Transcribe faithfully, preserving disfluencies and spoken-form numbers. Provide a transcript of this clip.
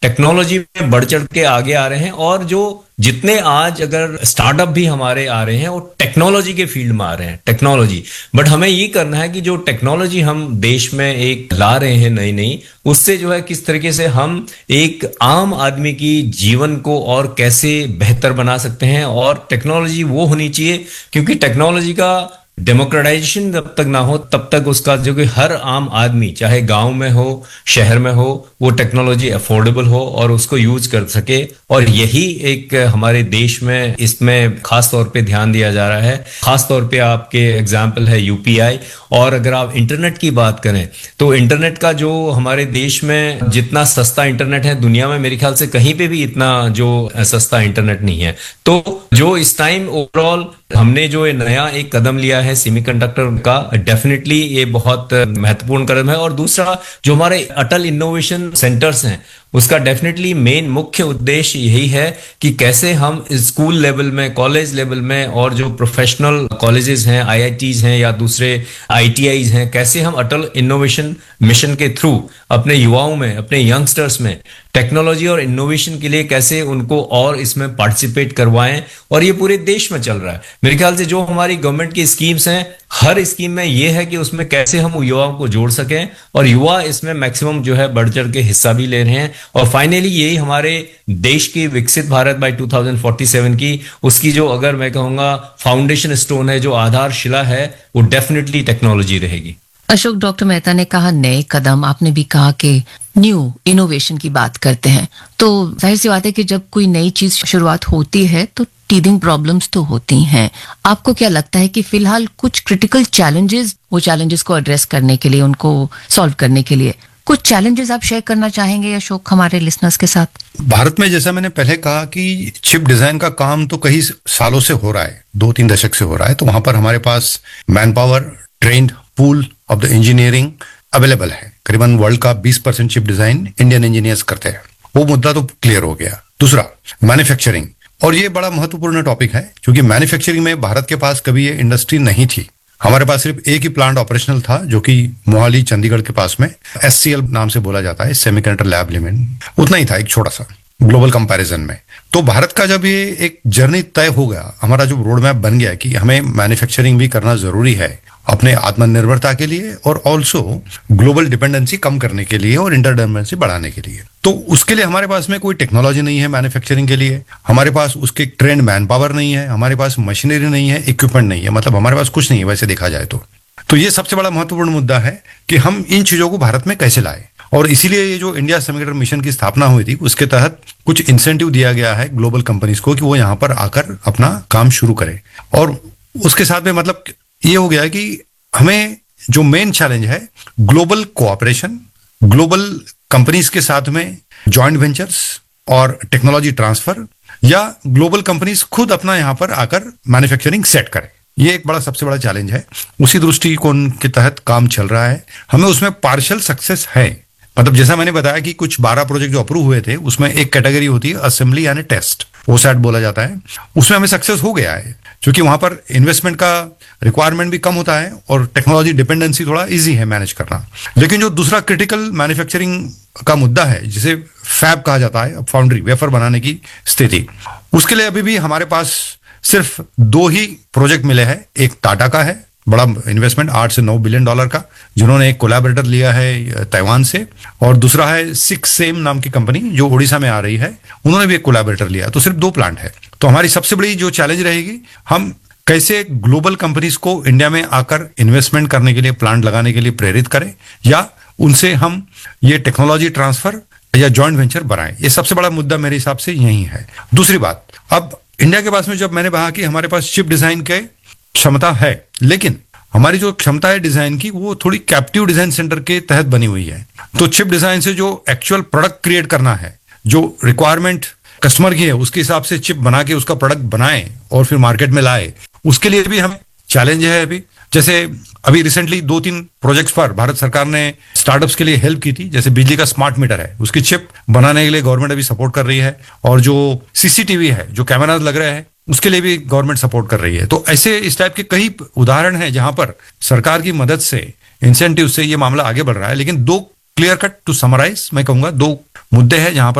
Technology में बढ़ चढ़ के आगे आ रहे हैं, और जो जितने आज अगर स्टार्टअप भी हमारे आ रहे हैं वो टेक्नोलॉजी के फील्ड में आ रहे हैं, टेक्नोलॉजी। बट हमें ये करना है कि जो टेक्नोलॉजी हम देश में एक ला रहे हैं नई नई, उससे जो है किस तरीके से हम एक आम आदमी की जीवन को और कैसे बेहतर बना सकते हैं। और टेक्नोलॉजी वो होनी चाहिए, क्योंकि टेक्नोलॉजी का डेमोक्रेटाइजेशन जब तक ना हो तब तक उसका जो कि हर आम आदमी चाहे गांव में हो शहर में हो वो टेक्नोलॉजी अफोर्डेबल हो और उसको यूज कर सके। और यही एक हमारे देश में इसमें खास तौर पे ध्यान दिया जा रहा है। खास तौर पे आपके एग्जांपल है यूपीआई। और अगर आप इंटरनेट की बात करें तो इंटरनेट का जो हमारे देश में जितना सस्ता इंटरनेट है, दुनिया में मेरे ख्याल से कहीं पे भी इतना जो सस्ता इंटरनेट नहीं है। तो जो इस टाइम ओवरऑल हमने जो ये नया एक कदम लिया है सेमीकंडक्टर का, डेफिनेटली ये बहुत महत्वपूर्ण कदम है। और दूसरा जो हमारे अटल इनोवेशन सेंटर्स हैं उसका डेफिनेटली मेन मुख्य उद्देश्य यही है कि कैसे हम स्कूल लेवल में, कॉलेज लेवल में और जो प्रोफेशनल कॉलेजेस हैं, आईआईटीज हैं या दूसरे आईटीआईज हैं, कैसे हम अटल इनोवेशन मिशन के थ्रू अपने युवाओं में, अपने यंगस्टर्स में टेक्नोलॉजी और इनोवेशन के लिए कैसे उनको और इसमें पार्टिसिपेट करवाएं। और ये पूरे देश में चल रहा है। मेरे ख्याल से जो हमारी गवर्नमेंट की स्कीम्स हैं, हर स्कीम में ये है कि उसमें कैसे हम युवाओं को जोड़ सकें, और युवा इसमें मैक्सिमम जो है बढ़ चढ़ के हिस्सा भी ले रहे हैं। और फाइनली यही हमारे देश की विकसित Bharat by two thousand forty seven की, उसकी जो अगर मैं कहूंगा फाउंडेशन स्टोन है, जो आधारशिला है, वो डेफिनेटली टेक्नोलॉजी रहेगी। अशोक, डॉक्टर मेहता ने कहा नए कदम, आपने भी कहा कि न्यू इनोवेशन की बात करते हैं। तो जाहिर सी बात है कि जब कोई नई चीज शुरुआत होती है तो टीदिंग प्रॉब्लम्स तो होती हैं। आपको क्या लगता है कि फिलहाल कुछ क्रिटिकल चैलेंजेस, वो चैलेंजेस को एड्रेस करने के लिए, उनको सॉल्व करने के लिए कुछ चैलेंजेस आप शेयर करना चाहेंगे अशोक हमारे लिसनर्स के साथ? भारत में जैसा मैंने पहले कहा कि चिप डिजाइन का काम तो कई सालों से हो रहा है, दो तीन दशक से हो रहा है। तो वहां पर हमारे पास man power, trend pool of the engineering available है। करीबन वर्ल्ड का बीस percent chip design Indian engineers करते हैं। वो मुद्दा तो क्लियर हो गया। दूसरा, मैन्युफैक्चरिंग, और ये बड़ा महत्वपूर्ण टॉपिक है क्योंकि मैन्युफैक्चरिंग में भारत के पास कभी ये इंडस्ट्री नहीं थी। हमारे पास सिर्फ एक ही प्लांट ऑपरेशनल था जो कि मोहाली चंडीगढ़ के पास में एससीएल नाम से बोला जाता है, सेमीकंडक्टर लैब लिमिटेड, उतना ही था, एक छोटा सा ग्लोबल कंपैरिजन में। तो भारत का जब ये एक जर्नी तय हो गया, हमारा जो रोड मैप बन गया कि हमें मैन्युफैक्चरिंग भी करना जरूरी है अपने आत्मनिर्भरता के लिए और ऑल्सो ग्लोबल डिपेंडेंसी कम करने के लिए और इंटरडिपेंडेंसी बढ़ाने के लिए। तो उसके लिए हमारे पास में कोई टेक्नोलॉजी नहीं है मैन्युफैक्चरिंग के लिए, हमारे पास उसके ट्रेंड मैन पावर नहीं है, हमारे पास मशीनरी नहीं है, इक्विपमेंट नहीं है, मतलब हमारे पास कुछ नहीं है वैसे देखा जाए तो। तो ये सबसे बड़ा महत्वपूर्ण मुद्दा है कि हम इन चीजों को भारत में कैसे लाए। और इसीलिए ये जो इंडिया सेमीकंडक्टर मिशन की स्थापना हुई थी उसके तहत कुछ इंसेंटिव दिया गया है ग्लोबल कंपनीज को कि वो यहाँ पर आकर अपना काम शुरू करें। और उसके साथ में मतलब ये हो गया कि हमें जो मेन चैलेंज है ग्लोबल कोऑपरेशन, ग्लोबल कंपनीज के साथ में जॉइंट वेंचर्स और टेक्नोलॉजी ट्रांसफर, या ग्लोबल कंपनीज खुद अपना यहाँ पर आकर मैन्युफैक्चरिंग सेट करें। ये एक बड़ा सबसे बड़ा चैलेंज है। उसी दृष्टिकोण के तहत काम चल रहा है। हमें उसमें पार्शियल सक्सेस है। मतलब जैसा मैंने बताया कि कुछ बारह प्रोजेक्ट जो अप्रूव हुए थे उसमें एक कैटेगरी होती है असेंबली यानी टेस्ट, ओसैट बोला जाता है, उसमें हमें सक्सेस हो गया है क्योंकि वहां पर इन्वेस्टमेंट का रिक्वायरमेंट भी कम होता है और टेक्नोलॉजी डिपेंडेंसी थोड़ा इजी है मैनेज करना। लेकिन जो दूसरा क्रिटिकल मैन्युफैक्चरिंग का मुद्दा है जिसे फैब कहा जाता है, फाउंड्री वेफर बनाने की स्थिति, उसके लिए अभी भी हमारे पास सिर्फ दो ही प्रोजेक्ट मिले हैं। एक टाटा का है, बड़ा इन्वेस्टमेंट आठ से नौ बिलियन डॉलर का, जिन्होंने एक कोलैबोरेटर लिया है ताइवान से, और दूसरा है सिक्स सेम नाम की कंपनी जो उड़ीसा में आ रही है, उन्होंने भी एक कोलैबोरेटर लिया। तो सिर्फ दो प्लांट है। तो हमारी सबसे बड़ी जो चैलेंज रहेगी, हम कैसे ग्लोबल कंपनीज को इंडिया में आकर इन्वेस्टमेंट करने के लिए, प्लांट लगाने के लिए प्रेरित करें, या उनसे हम ये टेक्नोलॉजी ट्रांसफर या जॉइंट वेंचर बनाएं। ये सबसे बड़ा मुद्दा मेरे हिसाब से यही है। दूसरी बात, अब इंडिया के पास में जब मैंने कहा कि हमारे पास चिप डिजाइन के क्षमता है, लेकिन हमारी जो क्षमता है डिजाइन की वो थोड़ी कैप्टिव डिजाइन सेंटर के तहत बनी हुई है। तो चिप डिजाइन से जो एक्चुअल प्रोडक्ट क्रिएट करना है, जो रिक्वायरमेंट कस्टमर की है उसके हिसाब से चिप बना के उसका प्रोडक्ट बनाए और फिर मार्केट में लाए, उसके लिए भी हमें चैलेंज है। अभी जैसे अभी रिसेंटली दो तीन प्रोजेक्ट्स पर भारत सरकार ने स्टार्टअप्स के लिए हेल्प की थी। जैसे बिजली का स्मार्ट मीटर है, उसकी चिप बनाने के लिए गवर्नमेंट अभी सपोर्ट कर रही है, और जो सीसीटीवी है, जो कैमराज लग रहे हैं, उसके लिए भी गवर्नमेंट सपोर्ट कर रही है। तो ऐसे इस टाइप के कई उदाहरण हैं जहां पर सरकार की मदद से, इंसेंटिव से ये मामला आगे बढ़ रहा है। लेकिन दो क्लियर कट टू समराइज मैं कहूंगा, दो मुद्दे हैं जहां पर